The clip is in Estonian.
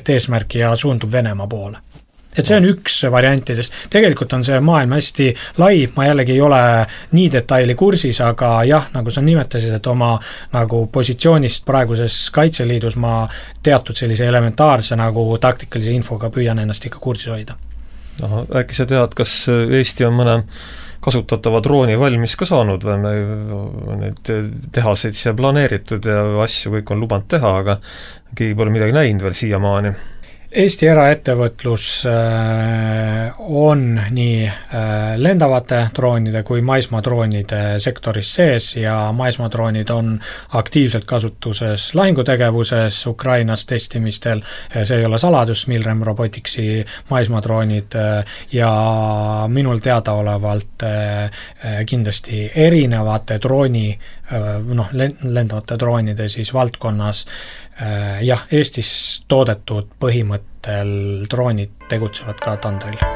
õiget eesmärki ja suundub Venemaa poole. Et see on üks variantidest. Tegelikult on see maailm hästi lai, ma jällegi ei ole nii detaili kursis, aga jah, nagu sa nimetasid, et oma nagu positsioonist praeguses Kaitseliidus ma teatud sellise elementaarse nagu taktikalise infoga püüan ennast ikka kursis hoida. Äkki sa tead, kas Eesti on mõne kasutatava drooni valmis ka saanud või me need tehaseid siia planeeritud ja asju kõik on lubanud teha, aga keegi pole midagi näinud veel siiamaani? Eesti eraettevõtlus on nii lendavate droonide kui maismaadroonide sektoris sees ja maismaadroonid on aktiivselt kasutuses lahingutegevuses Ukrainas testimistel. See ei ole saladus, Milrem Roboticsi maismaadroonid ja minul teadaolevalt kindlasti erinevate drooni, lendavate droonide siis valdkonnas jah, Eestis toodetud põhimõttel droonid tegutsevad ka tandril.